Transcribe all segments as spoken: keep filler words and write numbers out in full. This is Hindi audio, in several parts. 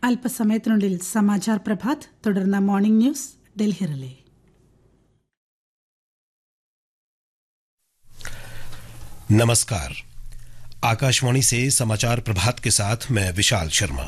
അല്പസമയത്തിനുള്ളിൽ സമാചാർ പ്രഭാത്, തുടർന്ന് മോർണിംഗ് ന്യൂസ് ഡൽഹി റിലേ. नमस्कार, आकाशवाणी से समाचार प्रभात के साथ मैं विशाल शर्मा।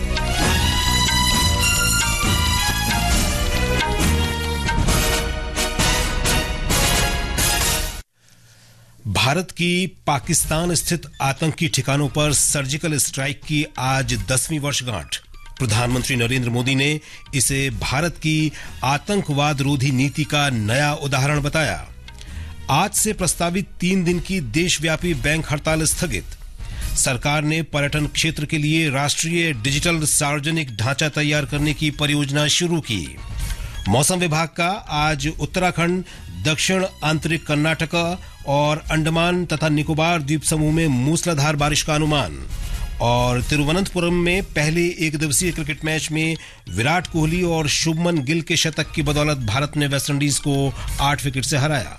भारत की पाकिस्तान स्थित आतंकी ठिकानों पर सर्जिकल स्ट्राइक की आज दसवीं वर्षगांठ। प्रधानमंत्री नरेंद्र मोदी ने इसे भारत की आतंकवाद रोधी नीति का नया उदाहरण बताया। आज से प्रस्तावित तीन दिन की देशव्यापी बैंक हड़ताल स्थगित। सरकार ने पर्यटन क्षेत्र के लिए राष्ट्रीय डिजिटल सार्वजनिक ढांचा तैयार करने की परियोजना शुरू की। मौसम विभाग का आज उत्तराखंड, दक्षिण आंतरिक कर्नाटक और अंडमान तथा निकोबार द्वीप समूह में मूसलाधार बारिश का अनुमान। और तिरुवनंतपुरम में पहले एक दिवसीय क्रिकेट मैच में विराट कोहली और शुभमन गिल के शतक की बदौलत भारत ने वेस्टइंडीज को आठ विकेट से हराया।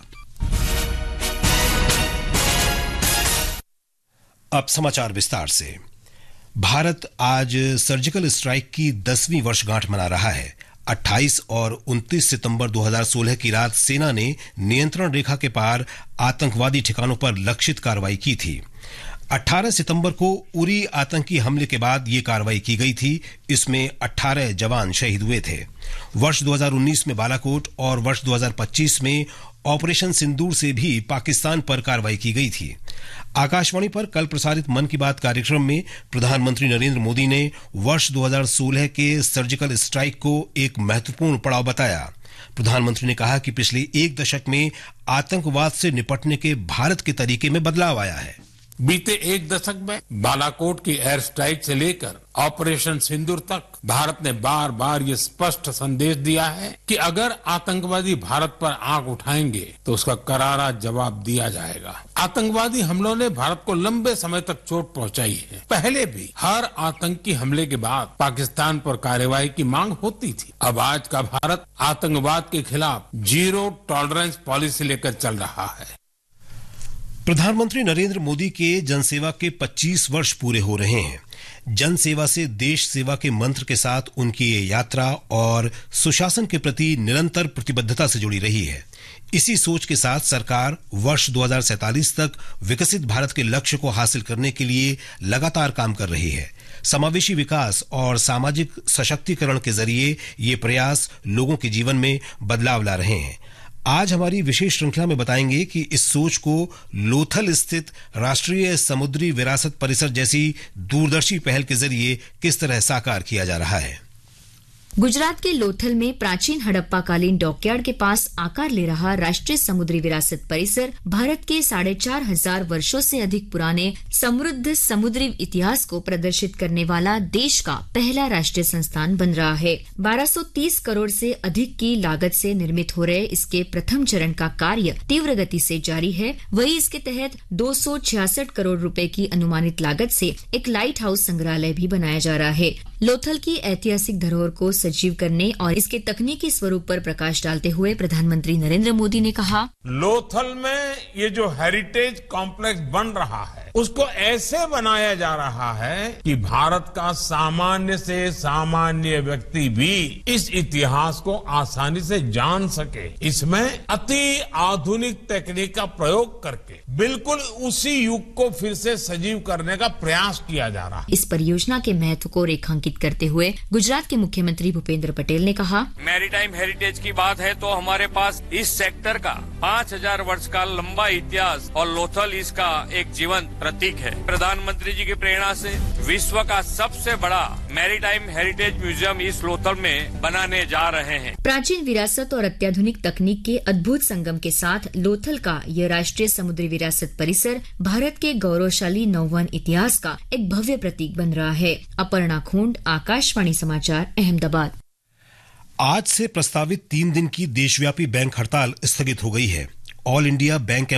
अब समाचार विस्तार से। भारत आज सर्जिकल स्ट्राइक की दसवीं वर्षगांठ मना रहा है। अट्ठाईस और उनतीस सितंबर दो हज़ार सोलह की रात सेना ने नियंत्रण रेखा के पार आतंकवादी ठिकानों पर लक्षित कार्रवाई की थी। अठारह सितंबर को उरी आतंकी हमले के बाद ये कार्रवाई की गई थी। इसमें अठारह जवान शहीद हुए थे। वर्ष दो हज़ार उन्नीस में बालाकोट और वर्ष दो हज़ार पच्चीस में ऑपरेशन सिंदूर से भी पाकिस्तान पर कार्रवाई की गई थी। आकाशवाणी पर कल प्रसारित मन की बात कार्यक्रम में प्रधानमंत्री नरेंद्र मोदी ने वर्ष दो हज़ार सोलह के सर्जिकल स्ट्राइक को एक महत्वपूर्ण पड़ाव बताया। प्रधानमंत्री ने कहा कि पिछले एक दशक में आतंकवाद से निपटने के भारत के तरीके में बदलाव आया है। बीते एक दशक में बालाकोट की एयर स्ट्राइक से लेकर ऑपरेशन सिंदूर तक भारत ने बार बार ये स्पष्ट संदेश दिया है कि अगर आतंकवादी भारत पर आंख उठाएंगे तो उसका करारा जवाब दिया जाएगा। आतंकवादी हमलों ने भारत को लंबे समय तक चोट पहुंचाई है। पहले भी हर आतंकी हमले के बाद पाकिस्तान पर कार्रवाई की मांग होती थी। अब आज का भारत आतंकवाद के खिलाफ जीरो टॉलरेंस पॉलिसी लेकर चल रहा है। प्रधानमंत्री नरेंद्र मोदी के जनसेवा के पच्चीस वर्ष पूरे हो रहे हैं। जनसेवा से देश सेवा के मंत्र के साथ उनकी ये यात्रा और सुशासन के प्रति निरंतर प्रतिबद्धता से जुड़ी रही है। इसी सोच के साथ सरकार वर्ष दो हज़ार सैंतालीस तक विकसित भारत के लक्ष्य को हासिल करने के लिए लगातार काम कर रही है। समावेशी विकास और सामाजिक सशक्तिकरण के जरिए ये प्रयास लोगों के जीवन में बदलाव ला रहे हैं। आज हमारी विशेष श्रृंखला में बताएंगे कि इस सोच को लोथल स्थित राष्ट्रीय समुद्री विरासत परिसर जैसी दूरदर्शी पहल के जरिए किस तरह साकार किया जा रहा है। गुजरात के लोथल में प्राचीन हड़प्पाकालीन डॉकयार्ड के पास आकार ले रहा राष्ट्रीय समुद्री विरासत परिसर भारत के साढ़े चार हजार वर्षों से अधिक पुराने समृद्ध समुद्री इतिहास को प्रदर्शित करने वाला देश का पहला राष्ट्रीय संस्थान बन रहा है। बारह सौ तीस करोड़ से अधिक की लागत से निर्मित हो रहे इसके प्रथम चरण का कार्य तीव्र गति से जारी है। वहीं इसके तहत दो सौ छियासठ करोड़ रुपए की अनुमानित लागत से एक लाइट हाउस संग्रहालय भी बनाया जा रहा है। लोथल की ऐतिहासिक धरोहर को सजीव करने और इसके तकनीकी स्वरूप पर प्रकाश डालते हुए प्रधानमंत्री नरेंद्र मोदी ने कहा, लोथल में ये जो हेरिटेज कॉम्प्लेक्स बन रहा है उसको ऐसे बनाया जा रहा है कि भारत का सामान्य से सामान्य व्यक्ति भी इस इतिहास को आसानी से जान सके। इसमें अति आधुनिक तकनीक का प्रयोग करके बिल्कुल उसी युग को फिर से सजीव करने का प्रयास किया जा रहा है। इस परियोजना के महत्व को रेखांकित करते हुए गुजरात के मुख्यमंत्री भूपेंद्र पटेल ने कहा, मैरीटाइम हेरिटेज की बात है तो हमारे पास इस सेक्टर का पाँच हजार वर्ष का लंबा इतिहास और लोथल इसका एक जीवंत प्रतीक है। प्रधानमंत्री जी की प्रेरणा से विश्व का सबसे बड़ा मैरीटाइम हेरिटेज म्यूजियम इस लोथल में बनाने जा रहे हैं। प्राचीन विरासत और अत्याधुनिक तकनीक के अद्भुत संगम के साथ लोथल का यह राष्ट्रीय समुद्री विरासत परिसर भारत के गौरवशाली नौवन इतिहास का एक भव्य प्रतीक बन रहा है। अपर्णा खूंड, आकाशवाणी समाचार, अहमदाबाद। आज से प्रस्तावित तीन दिन की देशव्यापी बैंक हड़ताल स्थगित हो गई है। All India bank